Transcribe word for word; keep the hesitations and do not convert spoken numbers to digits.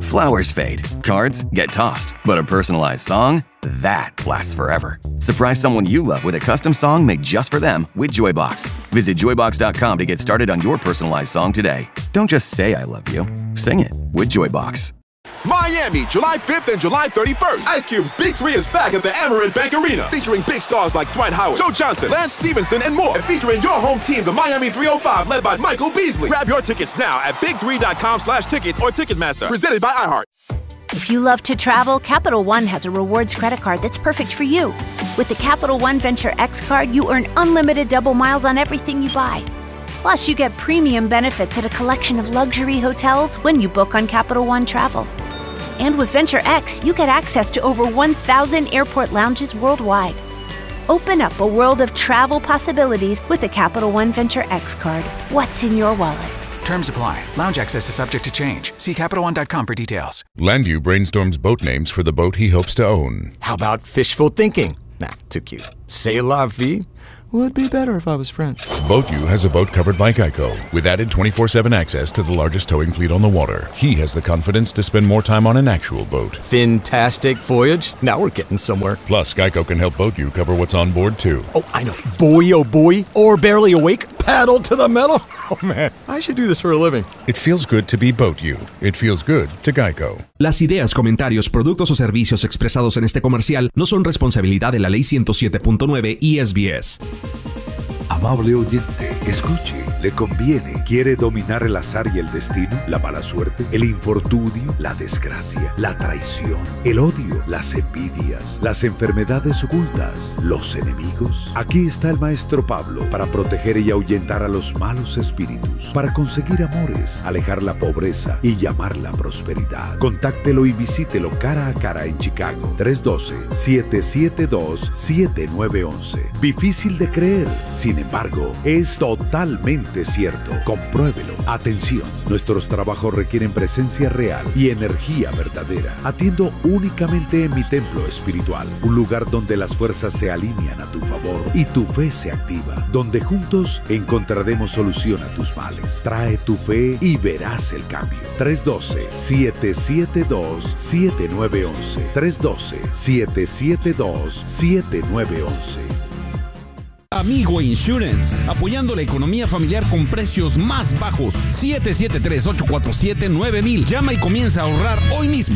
Flowers fade, cards get tossed, but a personalized song? That lasts forever. Surprise someone you love with a custom song made just for them with Joybox. Visit joy box dot com to get started on your personalized song today. Don't just say I love you. Sing it with Joybox. Miami, July fifth and July thirty-first. Ice Cube's Big Three is back at the Amerant Bank Arena, featuring big stars like Dwight Howard, Joe Johnson, Lance Stevenson, and more. And featuring your home team, the Miami three oh five, led by Michael Beasley. Grab your tickets now at big three dot com slash tickets or Ticketmaster. Presented by iHeart. If you love to travel, Capital One has a rewards credit card that's perfect for you. With the Capital One Venture X card, you earn unlimited double miles on everything you buy. Plus, you get premium benefits at a collection of luxury hotels when you book on Capital One Travel. And with Venture X, you get access to over one thousand airport lounges worldwide. Open up a world of travel possibilities with the Capital One Venture X card. What's in your wallet? Terms apply. Lounge access is subject to change. See Capital One dot com for details. Landu brainstorms boat names for the boat he hopes to own. How about fishful thinking? Nah, too cute. C'est la vie? Would be better if I was French. BoatU has a boat covered by Geico, with added twenty-four seven access to the largest towing fleet on the water. He has the confidence to spend more time on an actual boat. Fantastic voyage. Now we're getting somewhere. Plus, Geico can help BoatU cover what's on board, too. Oh, I know. Boy, oh boy. Or barely awake. Paddle to the metal. Oh, man. I should do this for a living. It feels good to be BoatU. It feels good to Geico. Las ideas, comentarios, productos o servicios expresados en este comercial no son responsabilidad de la Ley ciento siete punto nueve y S B S. Amable oyente, escuche, le conviene. ¿Quiere dominar el azar y el destino? ¿La mala suerte? ¿El infortunio? ¿La desgracia? ¿La traición? ¿El odio? ¿Las envidias? ¿Las enfermedades ocultas? ¿Los enemigos? Aquí está el Maestro Pablo para proteger y ahuyentar a los malos espíritus, para conseguir amores, alejar la pobreza y llamar la prosperidad. Contáctelo y visítelo cara a cara en Chicago. tres uno dos, siete siete dos, siete nueve uno uno. Difícil de creer, sin embargo, es totalmente cierto. Compruébelo. Atención, nuestros trabajos requieren presencia real y energía verdadera. Atiendo únicamente en mi templo espiritual, un lugar donde las fuerzas se alinean a tu favor y tu fe se activa, donde juntos encontraremos solución a tus males. Trae tu fe y verás el cambio. tres uno dos, siete siete dos, siete nueve uno uno. tres uno dos, siete siete dos, siete nueve uno uno. Amigo Insurance, apoyando la economía familiar con precios más bajos. siete siete tres, ocho cuatro siete, nueve mil. Llama y comienza a ahorrar hoy mismo.